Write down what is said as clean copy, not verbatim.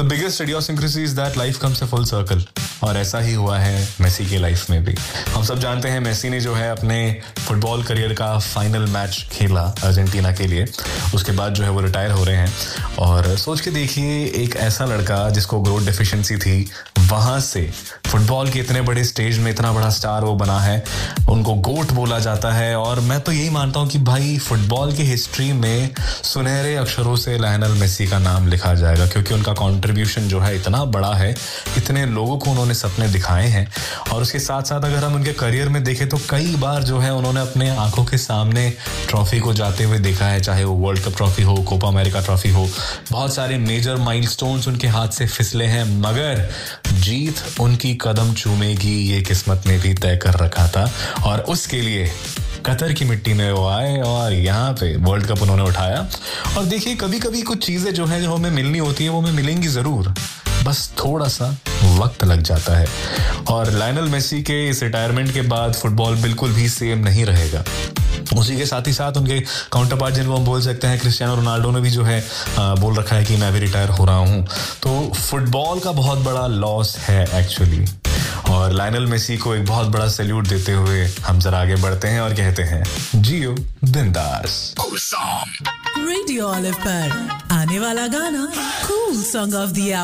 Biggest idiosyncrasy is that life comes a full circle. और ऐसा ही हुआ है मेसी के लाइफ में भी। हम सब जानते हैं मेसी ने जो है अपने फुटबॉल करियर का फाइनल मैच खेला अर्जेंटीना के लिए, उसके बाद जो है वो रिटायर हो रहे हैं। और सोच के देखिए, एक ऐसा लड़का जिसको ग्रोथ डेफिशिएंसी थी, वहां से फुटबॉल के इतने बड़े स्टेज में इतना बड़ा स्टार वो बना है, उनको गोट बोला जाता है। और मैं तो यही मानता हूँ कि भाई फुटबॉल की हिस्ट्री में सुनहरे अक्षरों से लायनल मेसी का नाम लिखा जाएगा, क्योंकि उनका कंट्रीब्यूशन जो है इतना बड़ा है, इतने लोगों को उन्होंने सपने दिखाए हैं। और उसके साथ साथ अगर हम उनके करियर में देखें तो कई बार जो है उन्होंने अपने आंखों के सामने ट्रॉफी को जाते हुए देखा है, चाहे वो वर्ल्ड कप ट्रॉफी हो, कोपा अमेरिका ट्रॉफी हो। बहुत सारे मेजर माइलस्टोन्स उनके हाथ से फिसले हैं, मगर जीत उनकी कदम चूमेगी ये किस्मत ने भी तय कर रखा था। और उसके लिए कतर की मिट्टी में वो आए और यहाँ पे वर्ल्ड कप उन्होंने उठाया। और देखिए, कभी कभी कुछ चीजें जो है जो हमें मिलनी होती है वो हमें मिलेंगी जरूर, बस थोड़ा सा वक्त लग जाता है। और लायनल मेसी के इस रिटायरमेंट के बाद फुटबॉल बिल्कुल भी सेम नहीं रहेगा। उसी के साथ ही साथ उनके काउंटर पार्ट जिनको हम बोल सकते हैं, क्रिस्टियानो रोनाल्डो ने भी जो है बोल रखा है कि मैं भी रिटायर हो रहा हूँ। तो फुटबॉल का बहुत बड़ा लॉस है एक्चुअली। और लायनल मेसी को एक बहुत बड़ा सैल्यूट देते हुए हम जरा आगे बढ़ते हैं और कहते हैं, जियो बिंदास। रेडियो ऑलिव पर आने वाला गाना कूल सॉन्ग ऑफ द